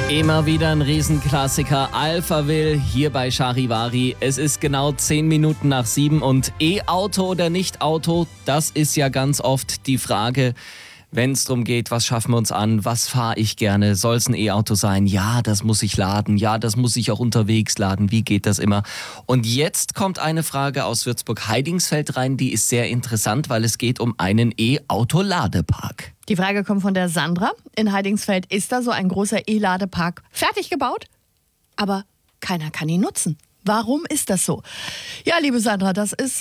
Immer wieder ein Riesenklassiker. Alphaville hier bei Charivari. Es ist genau 10 Minuten nach 7 und E-Auto oder Nicht-Auto, das ist ja ganz oft die Frage, wenn es darum geht, was schaffen wir uns an, was fahre ich gerne, soll es ein E-Auto sein? Ja, das muss ich laden, ja, das muss ich auch unterwegs laden, wie geht das immer? Und jetzt kommt eine Frage aus Würzburg-Heidingsfeld rein, die ist sehr interessant, weil es geht um einen E-Auto-Ladepark. Die Frage kommt von der Sandra. In Heidingsfeld ist da so ein großer E-Ladepark fertig gebaut, aber keiner kann ihn nutzen. Warum ist das so? Ja, liebe Sandra, das ist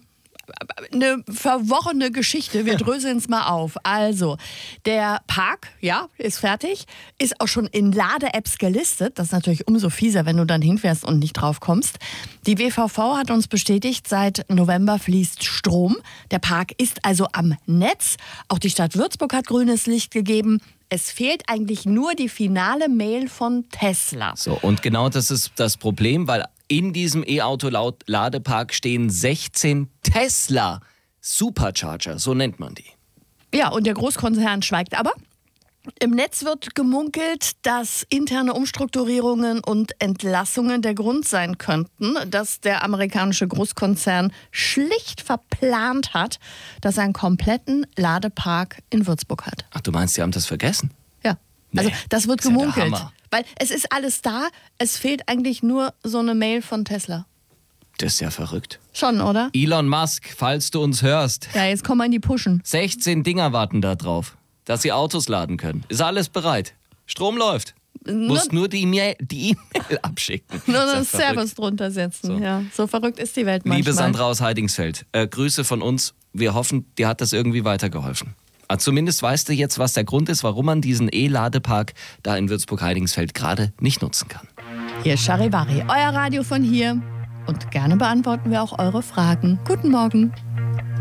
eine verworrene Geschichte. Wir dröseln es mal auf. Also, der Park, ja, ist fertig, ist auch schon in Lade-Apps gelistet. Das ist natürlich umso fieser, wenn du dann hinfährst und nicht drauf kommst. Die WVV hat uns bestätigt, seit November fließt Strom. Der Park ist also am Netz. Auch die Stadt Würzburg hat grünes Licht gegeben. Es fehlt eigentlich nur die finale Mail von Tesla. So, und genau das ist das Problem, weil in diesem E-Auto-Ladepark stehen 16 Tesla Supercharger, so nennt man die. Ja, und der Großkonzern schweigt aber. Im Netz wird gemunkelt, dass interne Umstrukturierungen und Entlassungen der Grund sein könnten, dass der amerikanische Großkonzern schlicht verplant hat, dass er einen kompletten Ladepark in Würzburg hat. Ach, du meinst, die haben das vergessen? Ja, also das wird ist ja der gemunkelt. Hammer. Weil es ist alles da, es fehlt eigentlich nur so eine Mail von Tesla. Das ist ja verrückt. Schon, oder? Elon Musk, falls du uns hörst, Ja, jetzt kommen wir in die Pushen. 16 Dinger warten da drauf, dass sie Autos laden können. Ist alles bereit. Strom läuft. Musst nur die E-Mail abschicken. Nur Ist ja das verrückt. Service drunter setzen. So. Ja, so verrückt ist die Welt manchmal. Liebe Sandra aus Heidingsfeld, Grüße von uns. Wir hoffen, dir hat das irgendwie weitergeholfen. Zumindest weißt du jetzt, was der Grund ist, warum man diesen E-Ladepark da in Würzburg-Heidingsfeld gerade nicht nutzen kann. Hier ist Charivari, euer Radio von hier. Und gerne beantworten wir auch eure Fragen. Guten Morgen.